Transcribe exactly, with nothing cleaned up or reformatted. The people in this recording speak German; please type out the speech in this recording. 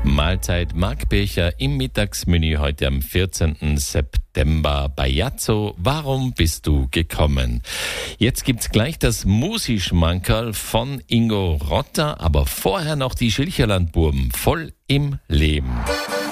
Mahlzeit Marc Becher im Mittagsmenü heute am vierzehnten September bei Yazzo. Warum bist du gekommen? Jetzt gibt's gleich das Musi-Schmankerl von Ingo Rotter, aber vorher noch die Schilcherlandburben voll im Leben.